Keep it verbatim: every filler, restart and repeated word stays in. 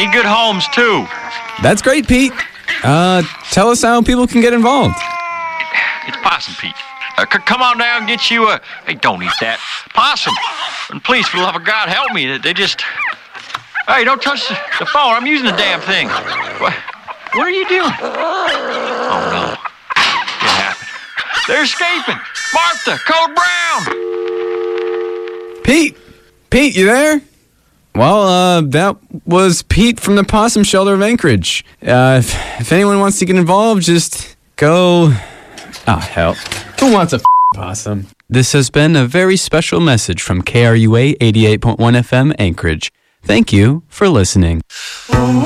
any good homes, too. That's great, Pete. Uh, tell us how people can get involved. It's Possum Pete. Uh, c- come on down and get you a... Hey, don't eat that. Possum. And please, for the love of God, help me. They, they just... Hey, don't touch the, the phone. I'm using the damn thing. What, what are you doing? Oh, no. What happened? They're escaping. Martha, Code Brown. Pete! Pete, you there? Well, uh, that was Pete from the Possum Shelter of Anchorage. Uh, if, if anyone wants to get involved, just go... Oh, hell. Who wants a f- possum? This has been a very special message from K R U A eighty-eight point one F M Anchorage. Thank you for listening.